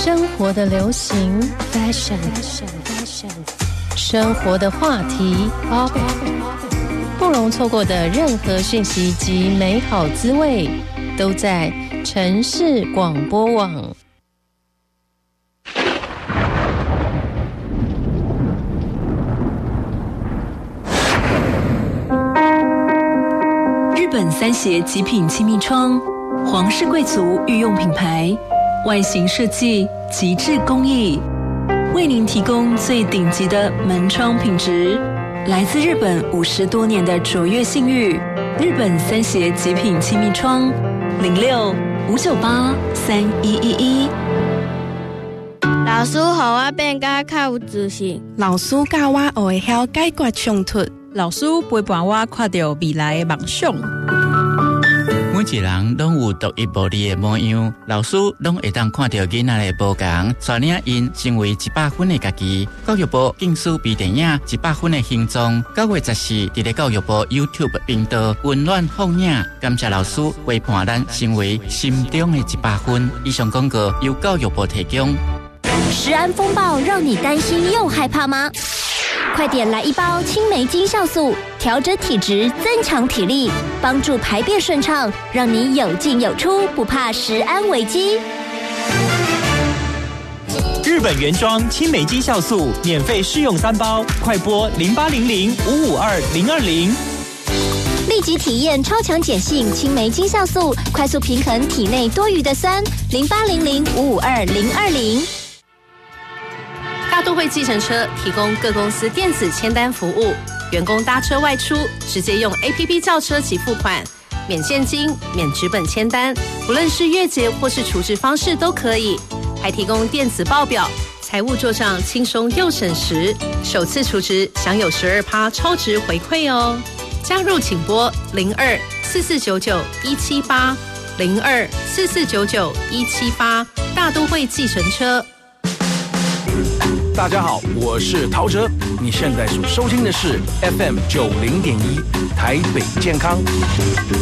生活的流行 fashion， 生活的话题 pop， 不容错过的任何讯息及美好滋味，都在城市广播网。 日本三协极品亲密窗，皇室贵族御用品牌，外形设计极致工艺，为您提供最顶级的门窗品质。来自日本50多年的卓越信誉，日本三协极品亲密窗，06-598-3111。 老师，互我变甲较有自信。 老师教我学会晓解决冲突。 老师陪伴我看到未来的梦想。 每一人拢有独一无二的模样，老师拢会当看到囡仔的不同，带领因成为100分的家己。教育部竞选微电影100分的形状，9月14日在教育部 YouTube 频道温暖放映。感谢老师陪伴咱成为心中的100分。以上广告由教育部提供。 食安风暴让你担心又害怕吗？快点来一包青梅精酵素，调整体质，增强体力，帮助排便顺畅，让你有进有出，不怕食安危机。 日本原装青梅精酵素免费试用3包，快拨0800-552-020。 立即体验超强碱性青梅精酵素，快速平衡体内多余的酸。0800-552-020。 大都会计程车提供各公司电子签单服务，员工搭车外出直接用 APP 叫车及付款，免现金、免纸本签单，不论是月结或是储值方式都可以，还提供电子报表，财务做账轻松又省时，首次储值享有12%超值回馈哦。加入请拨02-4499-178 02-4499-178，大都会计程车。 大家好，我是陶喆，你现在所收听的是 FM 90.1台北健康。